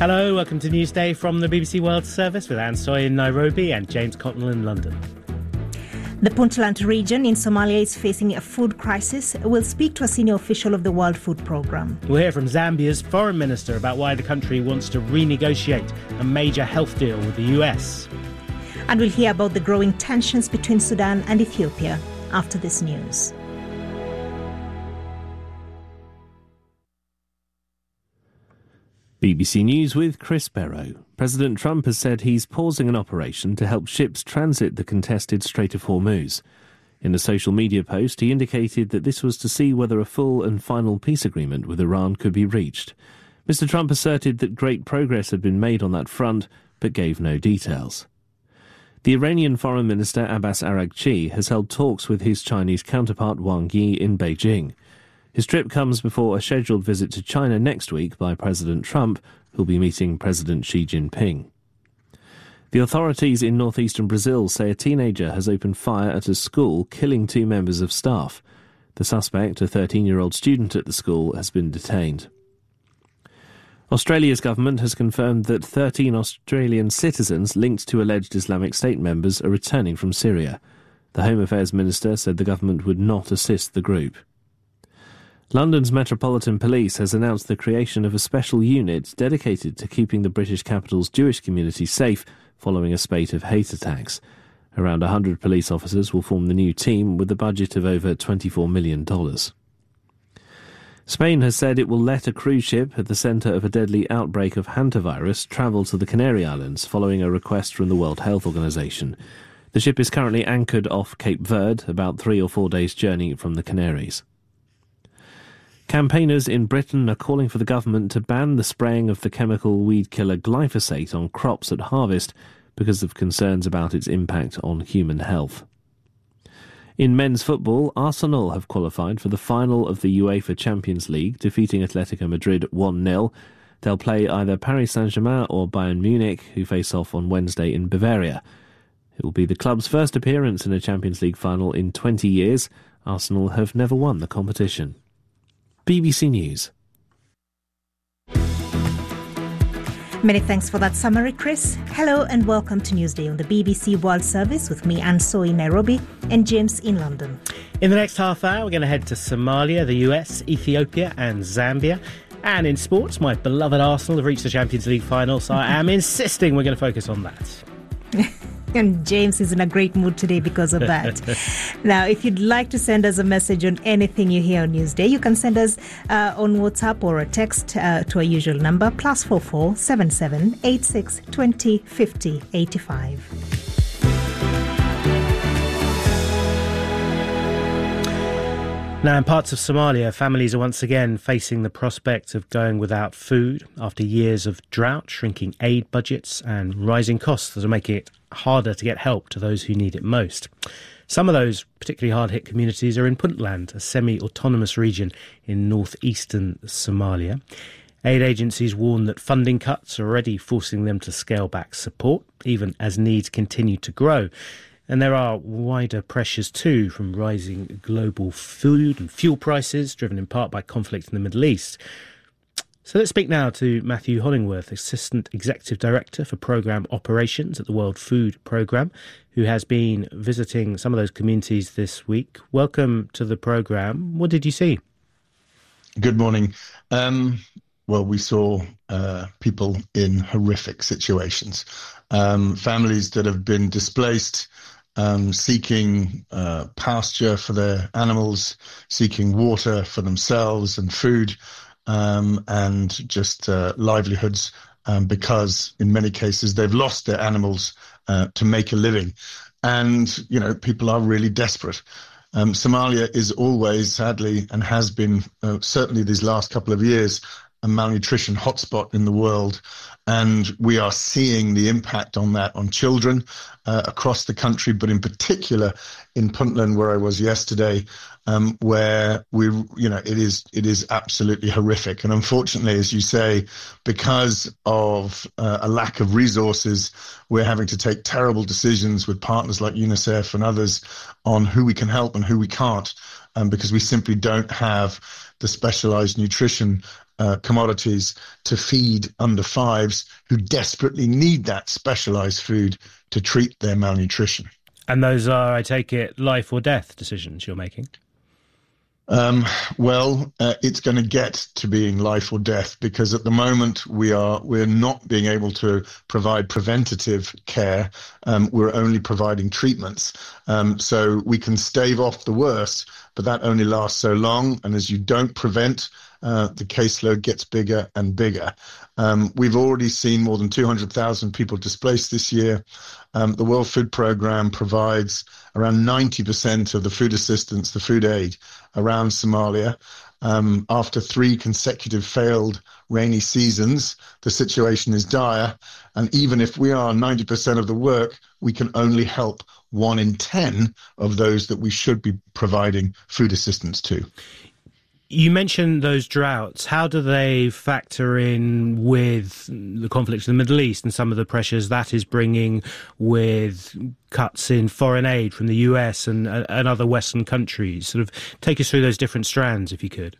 Hello, welcome to Newsday from the BBC World Service with Anne Soy in Nairobi and James Cotnell in London. The Puntland region in Somalia is facing a food crisis. We'll speak to a senior official of the World Food Programme. We'll hear from Zambia's foreign minister about why the country wants to renegotiate a major health deal with the US. And we'll hear about the growing tensions between Sudan and Ethiopia after this news. BBC News with Chris Barrow. President Trump has said he's pausing an operation to help ships transit the contested Strait of Hormuz. In a social media post, he indicated that this was to see whether a full and final peace agreement with Iran could be reached. Mr. Trump asserted that great progress had been made on that front, but gave no details. The Iranian Foreign Minister Abbas Araghchi has held talks with his Chinese counterpart Wang Yi in Beijing. His trip comes before a scheduled visit to China next week by President Trump, who'll be meeting President Xi Jinping. The authorities in northeastern Brazil say a teenager has opened fire at a school, killing 2 members of staff. The suspect, a 13-year-old student at the school, has been detained. Australia's government has confirmed that 13 Australian citizens linked to alleged Islamic State members are returning from Syria. The Home Affairs Minister said the government would not assist the group. London's Metropolitan Police has announced the creation of a special unit dedicated to keeping the British capital's Jewish community safe following a spate of hate attacks. Around 100 police officers will form the new team with a budget of over $24 million. Spain has said it will let a cruise ship at the centre of a deadly outbreak of hantavirus travel to the Canary Islands following a request from the World Health Organization. The ship is currently anchored off Cape Verde, about 3 or 4 days' journey from the Canaries. Campaigners in Britain are calling for the government to ban the spraying of the chemical weed killer glyphosate on crops at harvest because of concerns about its impact on human health. In men's football, Arsenal have qualified for the final of the UEFA Champions League, defeating Atletico Madrid 1-0. They'll play either Paris Saint-Germain or Bayern Munich, who face off on Wednesday in Bavaria. It will be the club's first appearance in a Champions League final in 20 years. Arsenal have never won the competition. BBC News. Many thanks for that summary, Chris. Hello and welcome to Newsday on the BBC World Service with me, Anne Soy in Nairobi, and James in London. In the next half hour, we're going to head to Somalia, the US, Ethiopia and Zambia. And in sports, my beloved Arsenal have reached the Champions League final, so I am insisting we're going to focus on that. And James is in a great mood today because of that. Now, if you'd like to send us a message on anything you hear on Newsday, you can send us on WhatsApp or a text to our usual number, +44 77 86 20 50 85. Now, in parts of Somalia, families are once again facing the prospect of going without food after years of drought, shrinking aid budgets and rising costs that are making it harder to get help to those who need it most. Some of those particularly hard-hit communities are in Puntland, a semi-autonomous region in northeastern Somalia. Aid agencies warn that funding cuts are already forcing them to scale back support, even as needs continue to grow. And there are wider pressures too from rising global food and fuel prices, driven in part by conflict in the Middle East. So let's speak now to Matthew Hollingworth, Assistant Executive Director for Programme Operations at the World Food Programme, who has been visiting some of those communities this week. Welcome to the programme. What did you see? Good morning. Well, we saw people in horrific situations, families that have been displaced, seeking pasture for their animals, seeking water for themselves and food, and just livelihoods, because in many cases they've lost their animals to make a living. And, you know, people are really desperate. Somalia is always, sadly, and has been certainly these last couple of years, a malnutrition hotspot in the world. And we are seeing the impact on that on children across the country, but in particular in Puntland, where I was yesterday, where it is absolutely horrific. And unfortunately, as you say, because of a lack of resources, we're having to take terrible decisions with partners like UNICEF and others on who we can help and who we can't, because we simply don't have the specialized nutrition commodities to feed under fives who desperately need that specialized food to treat their malnutrition. And those are, I take it, life or death decisions you're making? It's going to get to being life or death, because at the moment we're not being able to provide preventative care. We're only providing treatments. So we can stave off the worst, but that only lasts so long. And as you don't prevent, the caseload gets bigger and bigger. We've already seen more than 200,000 people displaced this year. The World Food Programme provides around 90% of the food assistance, the food aid around Somalia. After 3 consecutive failed rainy seasons, the situation is dire. And even if we are 90% of the work, we can only help 1 in 10 of those that we should be providing food assistance to. You mentioned those droughts. How do they factor in with the conflicts in the Middle East and some of the pressures that is bringing with cuts in foreign aid from the US and other Western countries? Sort of take us through those different strands, if you could.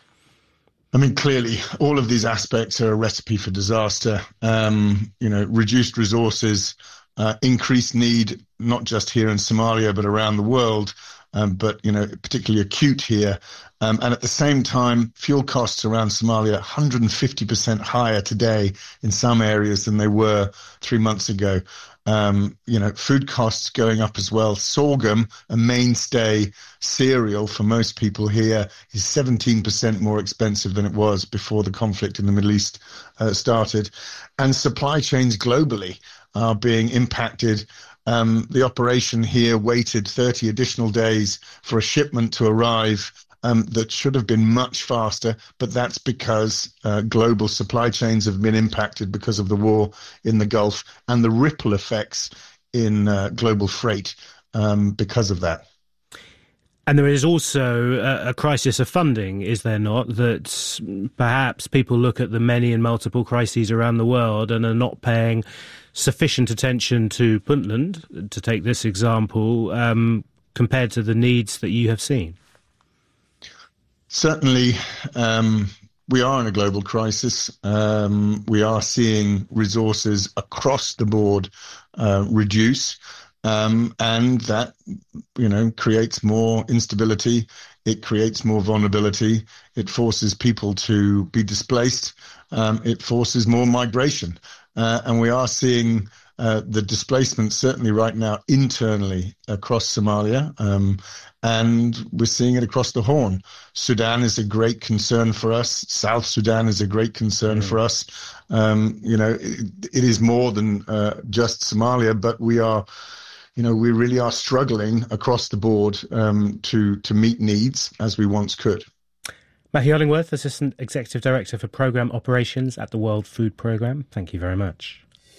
I mean, clearly, all of these aspects are a recipe for disaster. Reduced resources, increased need, not just here in Somalia, but around the world. But particularly acute here. And at the same time, fuel costs around Somalia 150% higher today in some areas than they were 3 months ago. Food costs going up as well. Sorghum, a mainstay cereal for most people here, is 17% more expensive than it was before the conflict in the Middle East started. And supply chains globally are being impacted. The operation here waited 30 additional days for a shipment to arrive that should have been much faster, but that's because global supply chains have been impacted because of the war in the Gulf and the ripple effects in global freight because of that. And there is also a crisis of funding, is there not, that perhaps people look at the many and multiple crises around the world and are not paying sufficient attention to Puntland, to take this example, compared to the needs that you have seen? Certainly, we are in a global crisis. We are seeing resources across the board reduce. And that, creates more instability. It creates more vulnerability. It forces people to be displaced. It forces more migration. And we are seeing the displacement certainly right now internally across Somalia. And we're seeing it across the Horn. Sudan is a great concern for us. South Sudan is a great concern for us. It is more than just Somalia, but we really are struggling across the board to meet needs as we once could. Matthew Hollingworth, Assistant Executive Director for Programme Operations at the World Food Programme. Thank you very much.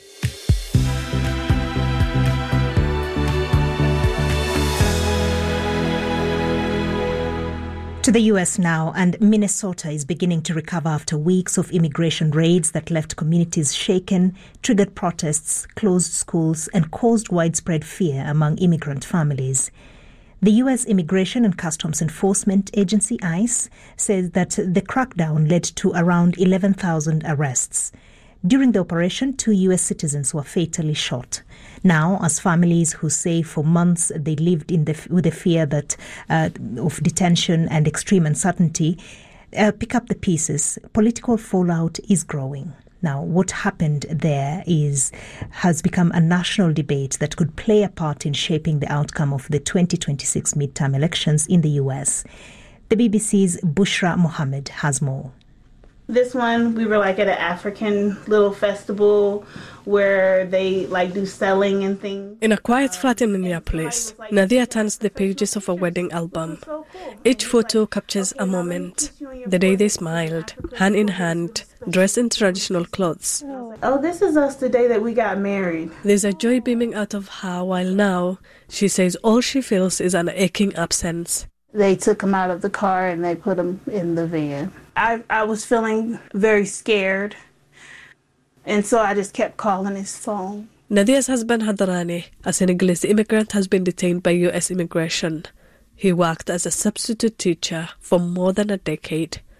To the US now, and Minnesota is beginning to recover after weeks of immigration raids that left communities shaken, triggered protests, closed schools, and caused widespread fear among immigrant families. The U.S. Immigration and Customs Enforcement Agency, ICE, says that the crackdown led to around 11,000 arrests. During the operation, 2 U.S. citizens were fatally shot. Now, as families who say for months they lived with the fear that of detention and extreme uncertainty pick up the pieces, political fallout is growing. Now, what happened there has become a national debate that could play a part in shaping the outcome of the 2026 midterm elections in the U.S. The BBC's Bushra Mohammed has more. This one, we were at an African little festival where they do selling and things. In a quiet flat in Minneapolis, Nadia turns the pages of a wedding album. Each photo captures a moment. The day they smiled, hand in hand, dressed in traditional clothes. Oh, this is us the day that we got married. There's a joy beaming out of her, while now she says all she feels is an aching absence. They took him out of the car and they put him in the van. I was feeling very scared, and so I just kept calling his phone. Nadia's husband Hadarani, a Senegalese immigrant, has been detained by U.S. immigration. He worked as a substitute teacher for more than a decade.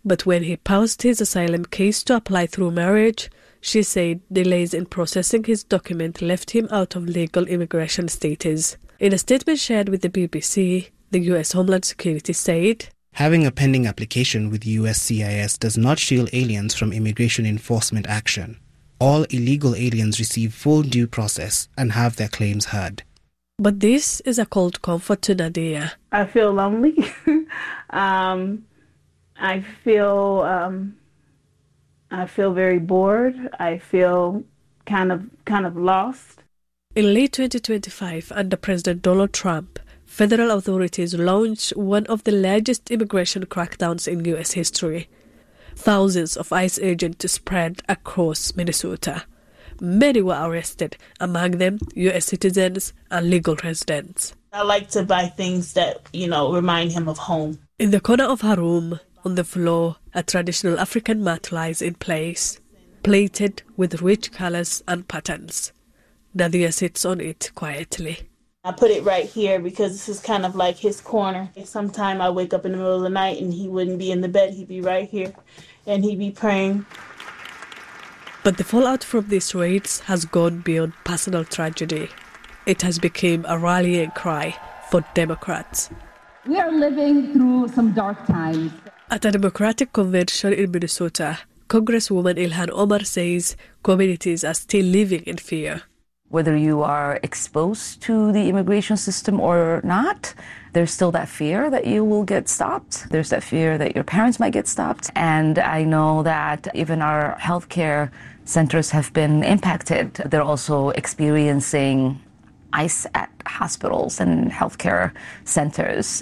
But when he paused his asylum case to apply through marriage, she said delays in processing his document left him out of legal immigration status. In a statement shared with the BBC, the US Homeland Security said, "Having a pending application with USCIS does not shield aliens from immigration enforcement action. All illegal aliens receive full due process and have their claims heard." But this is a cold comfort to Nadia. I feel lonely. I feel very bored. I feel kind of lost. In late 2025, under President Donald Trump, federal authorities launched one of the largest immigration crackdowns in U.S. history. Thousands of ICE agents spread across Minnesota. Many were arrested, among them U.S. citizens and legal residents. I like to buy things that, remind him of home. In the corner of her room, on the floor, a traditional African mat lies in place, plated with rich colors and patterns. Nadia sits on it quietly. I put it right here because this is kind of like his corner. Sometimes I wake up in the middle of the night and he wouldn't be in the bed. He'd be right here and he'd be praying. But the fallout from these raids has gone beyond personal tragedy. It has become a rallying cry for Democrats. We are living through some dark times. At a Democratic convention in Minnesota, Congresswoman Ilhan Omar says communities are still living in fear. Whether you are exposed to the immigration system or not, there's still that fear that you will get stopped. There's that fear that your parents might get stopped. And I know that even our healthcare centers have been impacted. They're also experiencing ICE at hospitals and healthcare centers.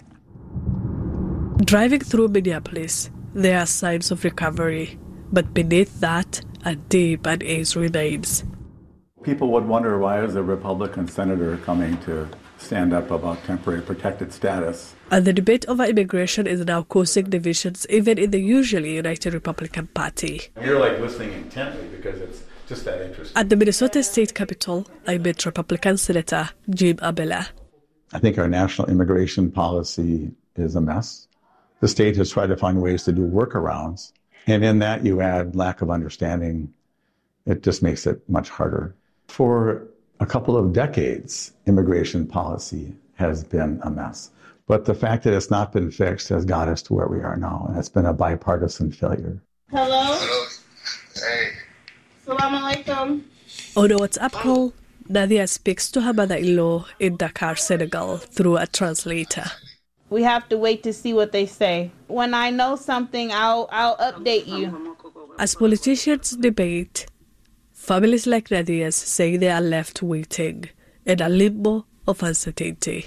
Driving through Minneapolis, there are signs of recovery. But beneath that, a deep unease remains. People would wonder, why is a Republican senator coming to stand up about temporary protected status? And the debate over immigration is now causing divisions even in the usually united Republican Party. You're listening intently because it's just that interesting. At the Minnesota State Capitol, I met Republican Senator Jim Abela. I think our national immigration policy is a mess. The state has tried to find ways to do workarounds. And in that you add lack of understanding. It just makes it much harder. For a couple of decades, immigration policy has been a mess. But the fact that it's not been fixed has got us to where we are now. And it's been a bipartisan failure. Hello? Hey. Salaam alaikum. On a WhatsApp call, Nadia speaks to her mother-in-law in Dakar, Senegal, through a translator. We have to wait to see what they say. When I know something, I'll update you. As politicians debate, families like Nadia's say they are left waiting in a limbo of uncertainty.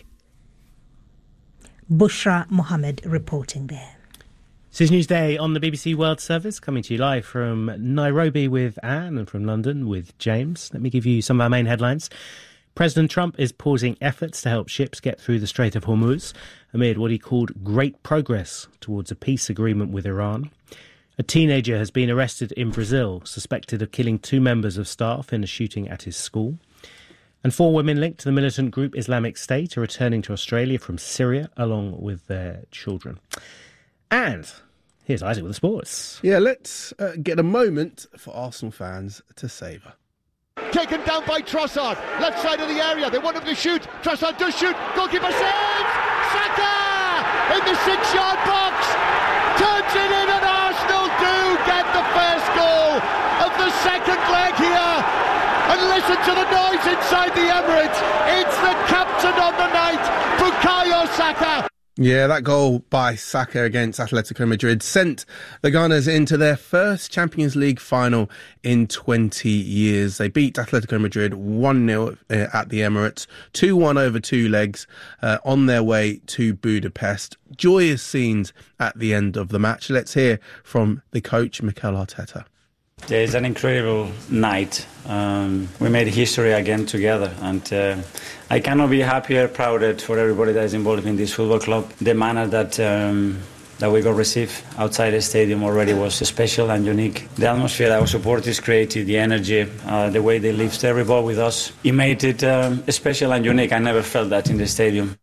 Bushra Mohammed reporting there. This is Newsday on the BBC World Service, coming to you live from Nairobi with Anne and from London with James. Let me give you some of our main headlines. President Trump is pausing efforts to help ships get through the Strait of Hormuz amid what he called great progress towards a peace agreement with Iran. A teenager has been arrested in Brazil, suspected of killing 2 members of staff in a shooting at his school. And 4 women linked to the militant group Islamic State are returning to Australia from Syria along with their children. And here's Isaac with the sports. Yeah, let's get a moment for Arsenal fans to savour. Taken down by Trossard, left side of the area, they want him to shoot, Trossard does shoot, goalkeeper saves, Saka in the 6-yard box, turns it in and Arsenal do get the first goal of the second leg here, and listen to the noise inside the Emirates, it's the captain of the night, Bukayo Saka. Yeah, that goal by Saka against Atletico Madrid sent the Gunners into their first Champions League final in 20 years. They beat Atletico Madrid 1-0 at the Emirates, 2-1 over 2 legs on their way to Budapest. Joyous scenes at the end of the match. Let's hear from the coach, Mikel Arteta. Yeah, it's an incredible night. We made history again together, and I cannot be happier, prouder for everybody that is involved in this football club. The manner that we got received outside the stadium already was special and unique. The atmosphere that our supporters created, the energy, the way they lived every ball with us, it made it special and unique. I never felt that in the stadium.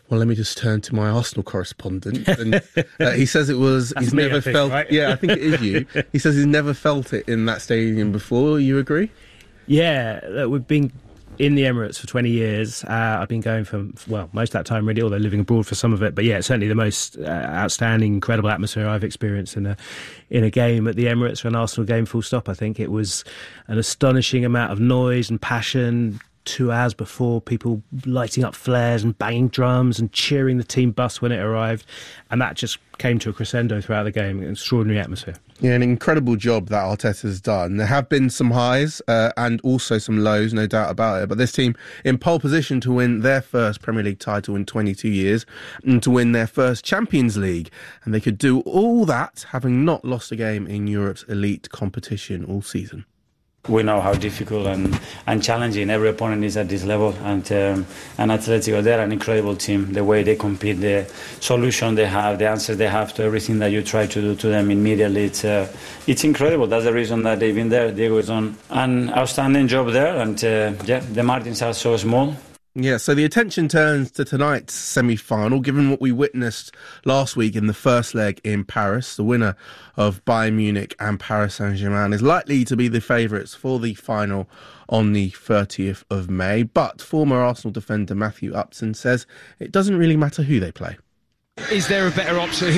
Well, let me just turn to my Arsenal correspondent. And, he says it was... That's me, I think, right? Yeah, I think it is you. He says he's never felt it in that stadium before. You agree? Yeah, we've been in the Emirates for 20 years. I've been going for, most of that time really, although living abroad for some of it. But yeah, certainly the most outstanding, incredible atmosphere I've experienced in a game at the Emirates, for an Arsenal game, full stop. I think it was an astonishing amount of noise and passion. 2 hours before, people lighting up flares and banging drums and cheering the team bus when it arrived. And that just came to a crescendo throughout the game. An extraordinary atmosphere. Yeah, an incredible job that Arteta's done. There have been some highs and also some lows, no doubt about it. But this team in pole position to win their first Premier League title in 22 years and to win their first Champions League. And they could do all that having not lost a game in Europe's elite competition all season. We know how difficult and challenging every opponent is at this level, and Atletico, they're an incredible team. The way they compete, the solution they have, the answers they have to everything that you try to do to them immediately, it's incredible. That's the reason that they've been there. Diego has done an outstanding job there, and the margins are so small. Yeah, so the attention turns to tonight's semi-final, given what we witnessed last week in the first leg in Paris. The winner of Bayern Munich and Paris Saint-Germain is likely to be the favourites for the final on the 30th of May. But former Arsenal defender Matthew Upson says it doesn't really matter who they play. Is there a better option?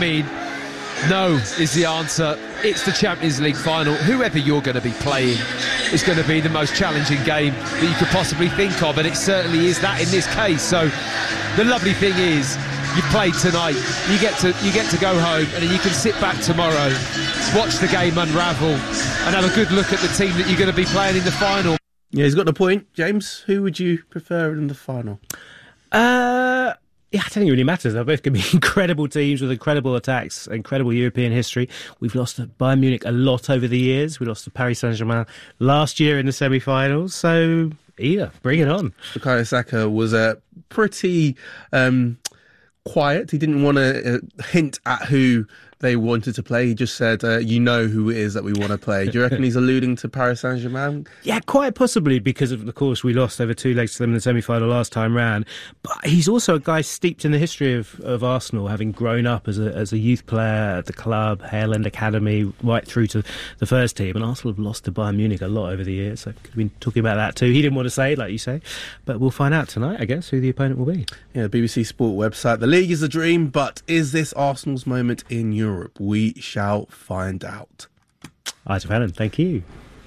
No is the answer. It's the Champions League final. Whoever you're going to be playing is going to be the most challenging game that you could possibly think of, and it certainly is that in this case. So the lovely thing is, you played tonight, you get to go home, and then you can sit back tomorrow, watch the game unravel, and have a good look at the team that you're going to be playing in the final. Yeah, he's got the point. James, who would you prefer in the final? Yeah, I don't think it really matters. They're both going to be incredible teams with incredible attacks, incredible European history. We've lost to Bayern Munich a lot over the years. We lost to Paris Saint-Germain last year in the semi-finals. So, yeah, bring it on. Bukayo Saka was pretty quiet. He didn't want to hint at who they wanted to play. He just said, you know who it is that we want to play. Do you reckon he's alluding to Paris Saint-Germain? Yeah, quite possibly, because of course we lost over 2 legs to them in the semi-final last time round. But he's also a guy steeped in the history of Arsenal, having grown up as a youth player at the club, Hale End Academy, right through to the first team. And Arsenal have lost to Bayern Munich a lot over the years, so could have been talking about that too. He didn't want to say it, like you say, but we'll find out tonight, I guess, who the opponent will be. Yeah, the BBC Sport website. The league is a dream, but is this Arsenal's moment in Europe? We shall find out. Isaac Allen, thank you.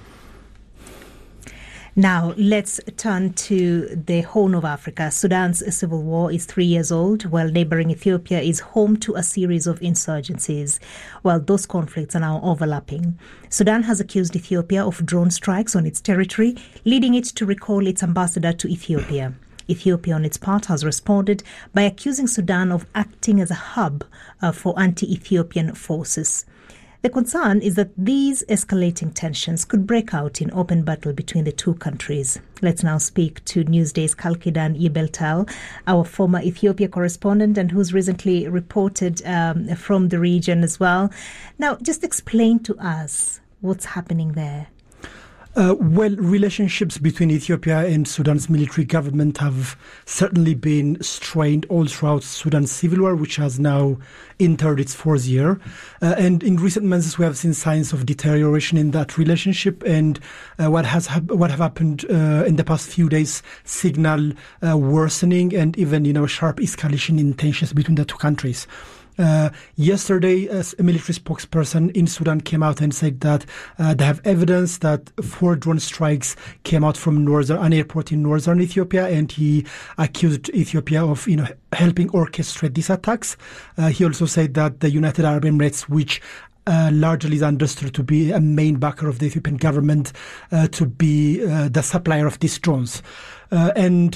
Now, let's turn to the Horn of Africa. Sudan's civil war is 3 years old, while neighbouring Ethiopia is home to a series of insurgencies. While those conflicts are now overlapping, Sudan has accused Ethiopia of drone strikes on its territory, leading it to recall its ambassador to Ethiopia. Ethiopia, on its part, has responded by accusing Sudan of acting as a hub for anti-Ethiopian forces. The concern is that these escalating tensions could break out in open battle between the two countries. Let's now speak to Newsday's Kalkidan Yibeltal, our former Ethiopia correspondent and who's recently reported from the region as well. Now, just explain to us what's happening there. Well, relationships between Ethiopia and Sudan's military government have certainly been strained all throughout Sudan's civil war, which has now entered its 4th year. And in recent months, we have seen signs of deterioration in that relationship. And what have happened in the past few days signal worsening and even, sharp escalation in tensions between the two countries. Yesterday, a military spokesperson in Sudan came out and said that they have evidence that 4 drone strikes came out from an airport in northern Ethiopia, and he accused Ethiopia of helping orchestrate these attacks. He also said that the United Arab Emirates, which largely is understood to be a main backer of the Ethiopian government, to be the supplier of these drones. And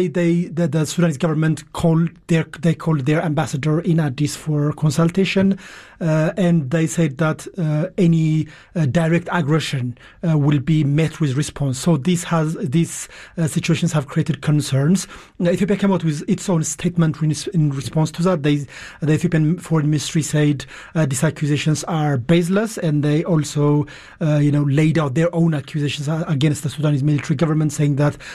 the Sudanese government called their ambassador in Addis for consultation, and they said that any direct aggression will be met with response. So these situations have created concerns. Ethiopia came out with its own statement in response to that. The Ethiopian Foreign Ministry said these accusations are baseless, and they also laid out their own accusations against the Sudanese military government, saying that they are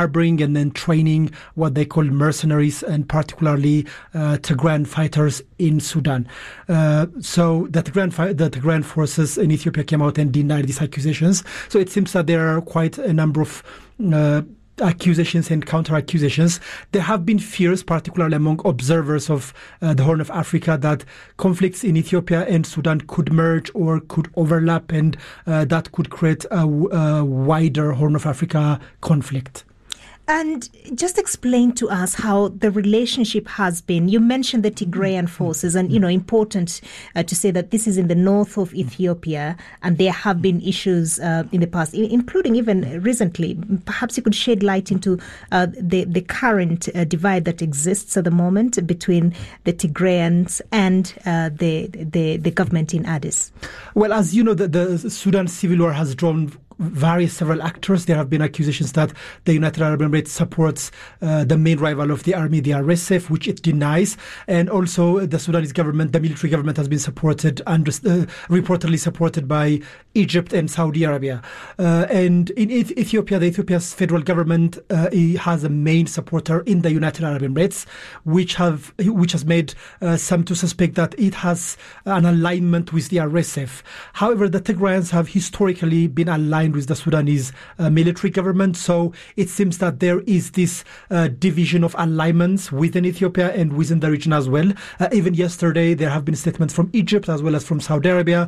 harboring and then training what they call mercenaries, and particularly Tigrayan fighters in Sudan. So the Tigrayan forces in Ethiopia came out and denied these accusations. So it seems that there are quite a number of accusations and counter-accusations. There have been fears, particularly among observers of the Horn of Africa, that conflicts in Ethiopia and Sudan could merge or could overlap, and that could create a wider Horn of Africa conflict. And just explain to us how the relationship has been. You mentioned the Tigrayan forces, and, important to say that this is in the north of Ethiopia, and there have been issues in the past, including even recently. Perhaps you could shed light into the current divide that exists at the moment between the Tigrayans and the government in Addis. Well, as you know, the Sudan civil war has drawn several actors. There have been accusations that the United Arab Emirates supports the main rival of the army, the RSF, which it denies. And also the Sudanese government, the military government, has been reportedly supported by Egypt and Saudi Arabia. And in Ethiopia, Ethiopia's federal government has a main supporter in the United Arab Emirates, which has made some to suspect that it has an alignment with the RSF. However, the Tigrayans have historically been aligned with the Sudanese military government, so it seems that there is this division of alignments within Ethiopia and within the region as well. Even yesterday, there have been statements from Egypt as well as from Saudi Arabia,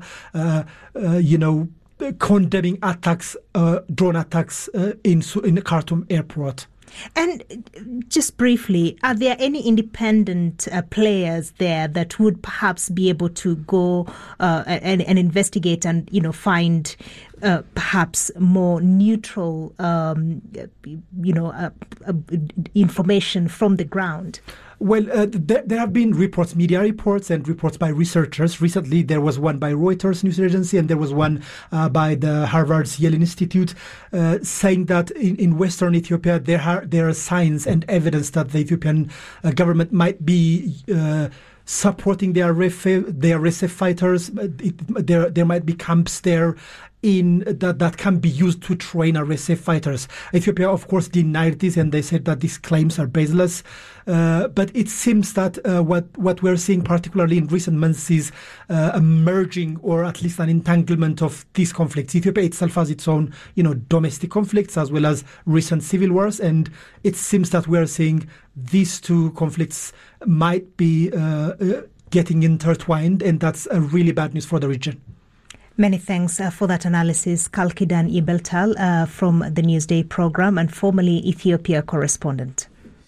condemning attacks, drone attacks in Khartoum airport. And just briefly, are there any independent players there that would perhaps be able to go and investigate and, find perhaps more neutral, information from the ground? Well, there have been reports, media reports and reports by researchers. Recently, there was one by Reuters news agency, and there was one by the Harvard's Yale Institute saying that in Western Ethiopia, there are signs and evidence that the Ethiopian government might be supporting the RSF fighters. There might be camps there that can be used to train RSF fighters. Ethiopia, of course, denied this, and they said that these claims are baseless. But it seems that what we're seeing, particularly in recent months, is a merging or at least an entanglement of these conflicts. Ethiopia itself has its own, domestic conflicts as well as recent civil wars, and it seems that we're seeing these two conflicts might be getting intertwined, and that's a really bad news for the region. Many thanks for that analysis, Kalkidan Ibeltal from the Newsday program and formerly Ethiopia correspondent.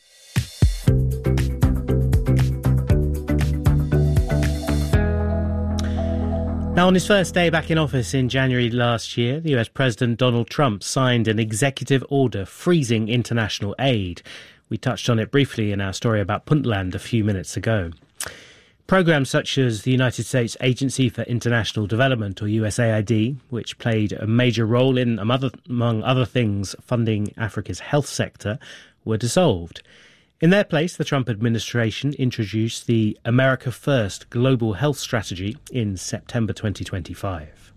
Now, on his first day back in office in January last year, the US President Donald Trump signed an executive order freezing international aid. We touched on it briefly in our story about Puntland a few minutes ago. Programs such as the United States Agency for International Development, or USAID, which played a major role in, among other things, funding Africa's health sector, were dissolved. In their place, the Trump administration introduced the America First Global Health Strategy in September 2025.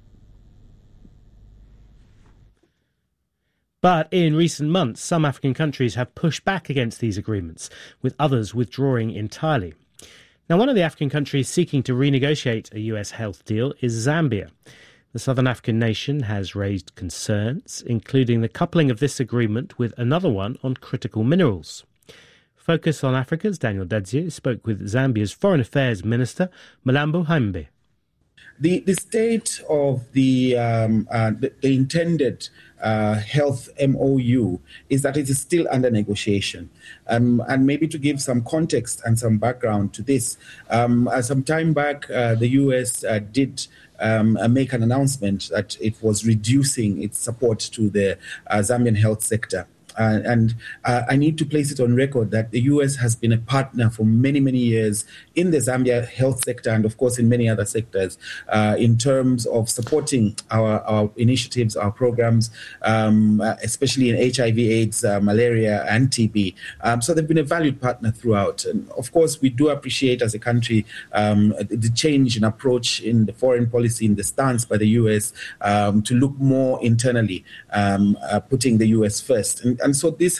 But in recent months, some African countries have pushed back against these agreements, with others withdrawing entirely. Now, one of the African countries seeking to renegotiate a US health deal is Zambia. The southern African nation has raised concerns, including the coupling of this agreement with another one on critical minerals. Focus on Africa's Daniel Dadzie spoke with Zambia's Foreign Affairs Minister, Malambo Hambe. The state of the intended health MOU is that it is still under negotiation. And maybe to give some context and some background to this, some time back, the US did make an announcement that it was reducing its support to the Zambian health sector. And I need to place it on record that the U.S. has been a partner for many, many years in the Zambia health sector and, of course, in many other sectors in terms of supporting our initiatives, our programs, especially in HIV, AIDS, malaria, and TB. So they've been a valued partner throughout. And, of course, we do appreciate as a country the change in approach in the foreign policy, in the stance by the U.S. To look more internally, putting the U.S. first. And And so this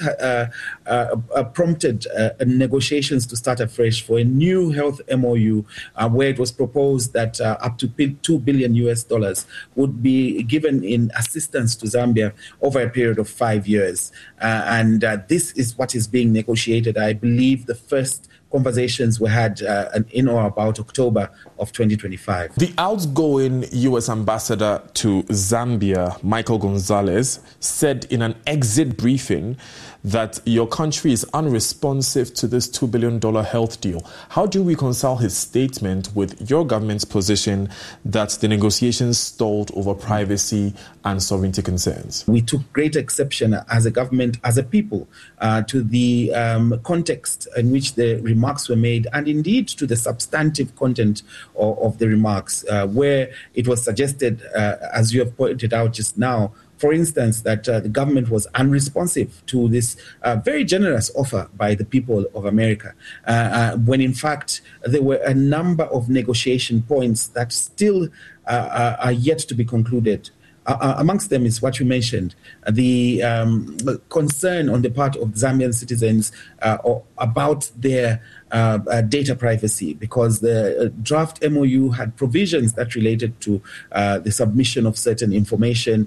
prompted negotiations to start afresh for a new health MOU, where it was proposed that up to $2 billion would be given in assistance to Zambia over a period of 5 years. And this is what is being negotiated. I believe the first conversations were had in or about October of 2025. The outgoing U.S. ambassador to Zambia, Michael Gonzalez, said in an exit briefing that your country is unresponsive to this $2 billion health deal. How do you reconcile his statement with your government's position that the negotiations stalled over privacy and sovereignty concerns? We took great exception as a government, as a people, to the context in which the remarks were made, and indeed to the substantive content of the remarks, where it was suggested, as you have pointed out just now, for instance, that the government was unresponsive to this very generous offer by the people of America, when in fact there were a number of negotiation points that still are yet to be concluded. Amongst them is what you mentioned, the concern on the part of Zambian citizens about their data privacy, because the draft MOU had provisions that related to the submission of certain information,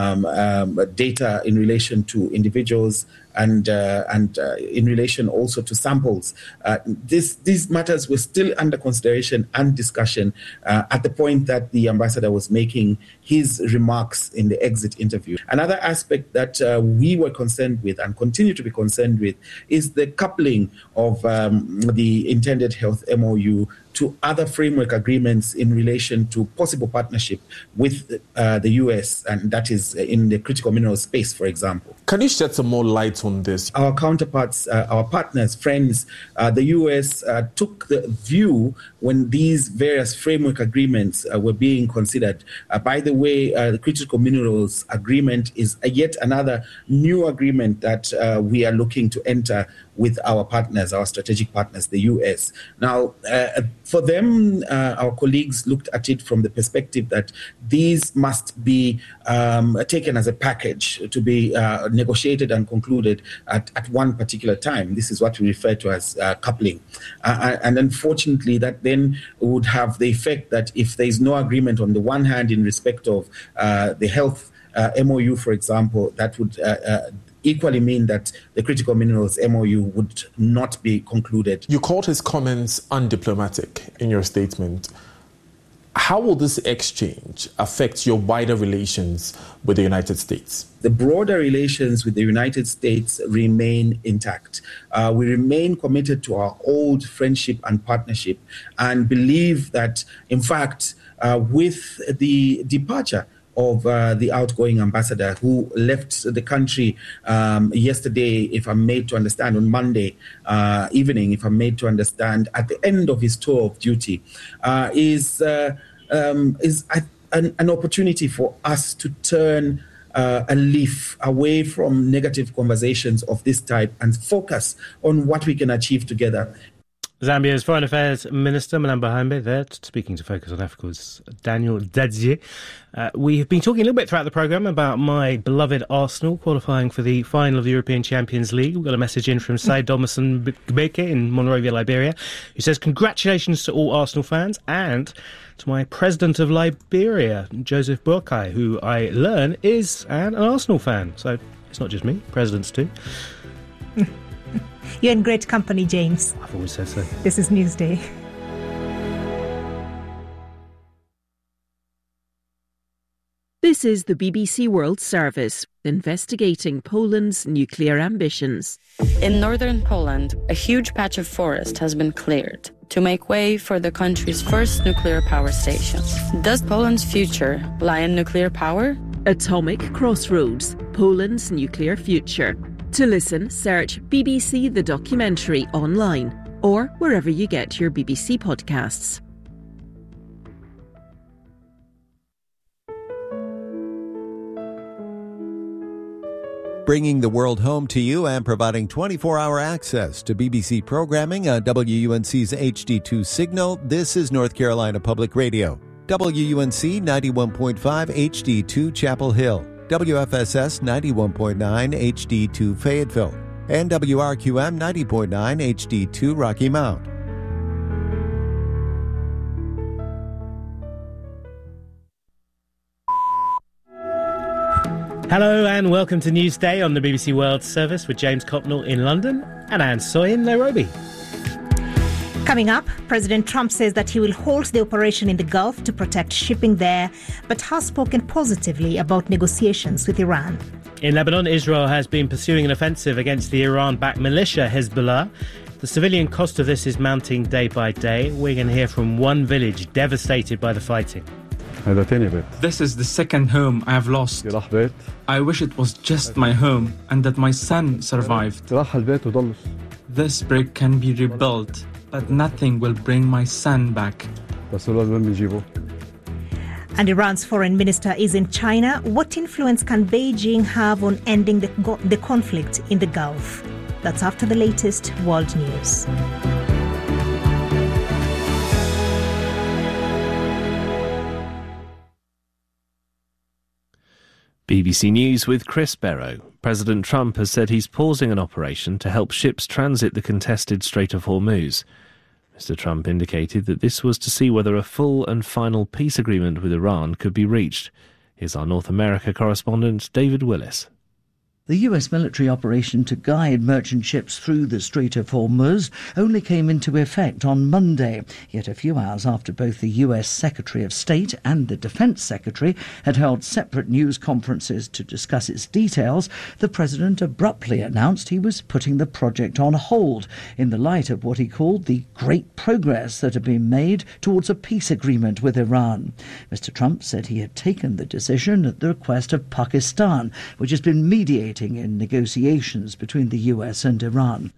data in relation to individuals, and in relation also to samples. These matters were still under consideration and discussion at the point that the ambassador was making his remarks in the exit interview. Another aspect that we were concerned with and continue to be concerned with is the coupling of the intended health MOU to other framework agreements in relation to possible partnership with the US, and that is in the critical minerals space, for example. Can you shed some more light on this? Our counterparts, our partners, friends, the US took the view when these various framework agreements were being considered. By the way, the critical minerals agreement is yet another new agreement that we are looking to enter with our partners, our strategic partners, the US. Now, for them, our colleagues looked at it from the perspective that these must be taken as a package to be negotiated and concluded at one particular time. This is what we refer to as coupling. And unfortunately, that then would have the effect that if there is no agreement on the one hand in respect of the health MOU, for example, that would equally mean that the critical minerals MOU would not be concluded. You called his comments undiplomatic in your statement. How will this exchange affect your wider relations with the United States? The broader relations with the United States remain intact. We remain committed to our old friendship and partnership, and believe that, in fact, with the departure of the outgoing ambassador, who left the country yesterday, if I'm made to understand, on Monday evening, if I'm made to understand, at the end of his tour of duty, is an opportunity for us to turn a leaf away from negative conversations of this type and focus on what we can achieve together. Zambia's Foreign Affairs Minister, Malamba Hambe, there, speaking to Focus on Africa's Daniel Dadzie. We have been talking a little bit throughout the programme about my beloved Arsenal qualifying for the final of the European Champions League. We've got a message in from Said Dolmason Gbeke in Monrovia, Liberia, who says, congratulations to all Arsenal fans and to my president of Liberia, Joseph Boakai, who I learn is an Arsenal fan. So it's not just me, presidents too. You're in great company, James. I've always said so. This is Newsday. This is the BBC World Service, investigating Poland's nuclear ambitions. In northern Poland, a huge patch of forest has been cleared to make way for the country's first nuclear power station. Does Poland's future lie in nuclear power? Atomic Crossroads, Poland's nuclear future. To listen, search BBC The Documentary online or wherever you get your BBC podcasts. Bringing the world home to you and providing 24-hour access to BBC programming on WUNC's HD2 signal, this is North Carolina Public Radio. WUNC 91.5 HD2 Chapel Hill. WFSS 91.9 HD2 Fayetteville, and WRQM 90.9 HD2 Rocky Mount. Hello and welcome to Newsday on the BBC World Service with James Copnell in London and Anne Soy in Nairobi. Coming up, President Trump says that he will halt the operation in the Gulf to protect shipping there, but has spoken positively about negotiations with Iran. In Lebanon, Israel has been pursuing an offensive against the Iran-backed militia Hezbollah. The civilian cost of this is mounting day by day. We're going to hear from one village devastated by the fighting. This is the second home I have lost. I wish it was just my home and that my son survived. This brick can be rebuilt, but nothing will bring my son back. And Iran's foreign minister is in China. What influence can Beijing have on ending the conflict in the Gulf? That's after the latest world news. BBC News with Chris Barrow. President Trump has said he's pausing an operation to help ships transit the contested Strait of Hormuz. Mr. Trump indicated that this was to see whether a full and final peace agreement with Iran could be reached. Here's our North America correspondent, David Willis. The US military operation to guide merchant ships through the Strait of Hormuz only came into effect on Monday, yet a few hours after both the US Secretary of State and the Defense Secretary had held separate news conferences to discuss its details, the president abruptly announced he was putting the project on hold in the light of what he called the great progress that had been made towards a peace agreement with Iran. Mr. Trump said he had taken the decision at the request of Pakistan, which has been mediating in negotiations between the US and Iran.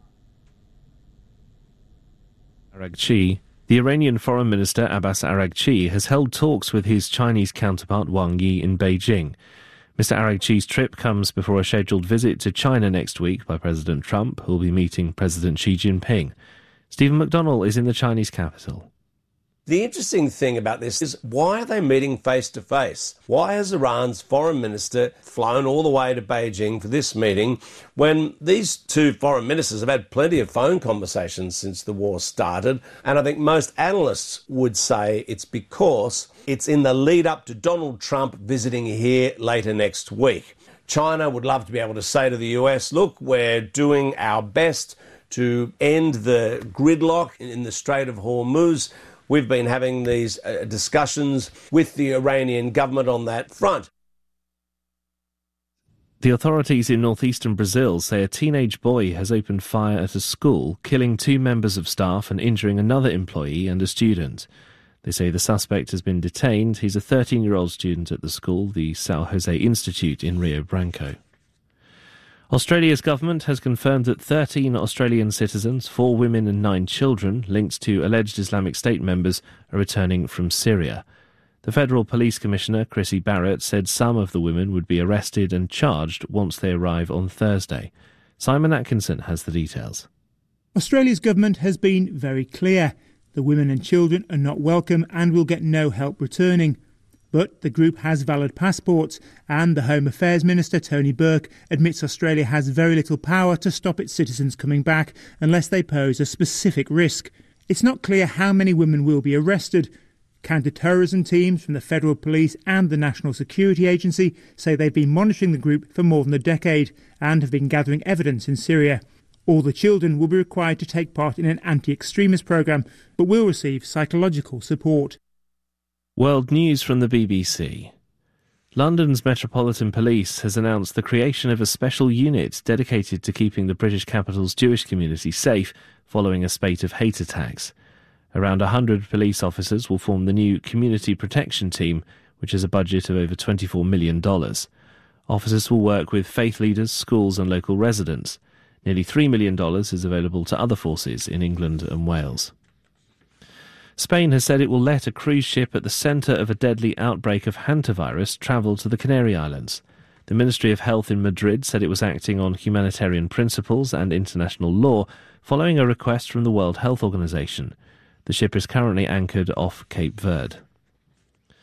Araghchi, the Iranian Foreign Minister Abbas Araghchi has held talks with his Chinese counterpart Wang Yi in Beijing. Mr. Araghchi's trip comes before a scheduled visit to China next week by President Trump, who will be meeting President Xi Jinping. Stephen McDonnell is in the Chinese capital. The interesting thing about this is, why are they meeting face-to-face? Why has Iran's foreign minister flown all the way to Beijing for this meeting when these two foreign ministers have had plenty of phone conversations since the war started? And I think most analysts would say it's because it's in the lead-up to Donald Trump visiting here later next week. China would love to be able to say to the US, look, we're doing our best to end the gridlock in the Strait of Hormuz. We've been having these discussions with the Iranian government on that front. The authorities in northeastern Brazil say a teenage boy has opened fire at a school, killing 2 members of staff and injuring another employee and a student. They say the suspect has been detained. He's a 13-year-old student at the school, the São José Institute in Rio Branco. Australia's government has confirmed that 13 Australian citizens, 4 women and 9 children, linked to alleged Islamic State members, are returning from Syria. The Federal Police Commissioner, Chrissy Barrett, said some of the women would be arrested and charged once they arrive on Thursday. Simon Atkinson has the details. Australia's government has been very clear. The women and children are not welcome and will get no help returning. But the group has valid passports, and the Home Affairs Minister, Tony Burke, admits Australia has very little power to stop its citizens coming back unless they pose a specific risk. It's not clear how many women will be arrested. Counter-terrorism teams from the Federal Police and the National Security Agency say they've been monitoring the group for more than a decade and have been gathering evidence in Syria. All the children will be required to take part in an anti-extremist programme, but will receive psychological support. World news from the BBC. London's Metropolitan Police has announced the creation of a special unit dedicated to keeping the British capital's Jewish community safe following a spate of hate attacks. Around 100 police officers will form the new Community Protection Team, which has a budget of over $24 million. Officers will work with faith leaders, schools and local residents. Nearly $3 million is available to other forces in England and Wales. Spain has said it will let a cruise ship at the centre of a deadly outbreak of hantavirus travel to the Canary Islands. The Ministry of Health in Madrid said it was acting on humanitarian principles and international law following a request from the World Health Organization. The ship is currently anchored off Cape Verde.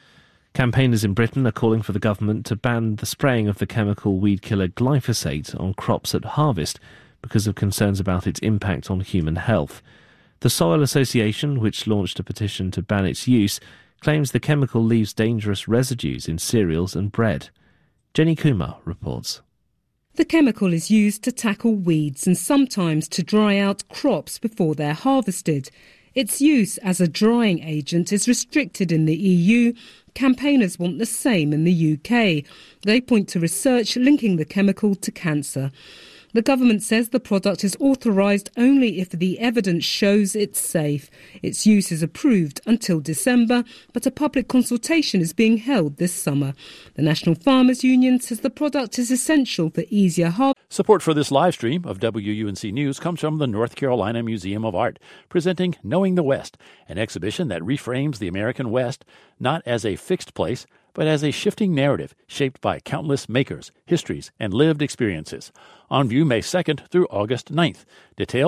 Campaigners in Britain are calling for the government to ban the spraying of the chemical weed killer glyphosate on crops at harvest because of concerns about its impact on human health. The Soil Association, which launched a petition to ban its use, claims the chemical leaves dangerous residues in cereals and bread. Jenny Kumar reports. The chemical is used to tackle weeds and sometimes to dry out crops before they're harvested. Its use as a drying agent is restricted in the EU. Campaigners want the same in the UK. They point to research linking the chemical to cancer. The government says the product is authorised only if the evidence shows it's safe. Its use is approved until December, but a public consultation is being held this summer. The National Farmers Union says the product is essential for easier harvest. Support for this live stream of WUNC News comes from the North Carolina Museum of Art, presenting Knowing the West, an exhibition that reframes the American West not as a fixed place, but as a shifting narrative shaped by countless makers, histories, and lived experiences. On view May 2nd through August 9th. Details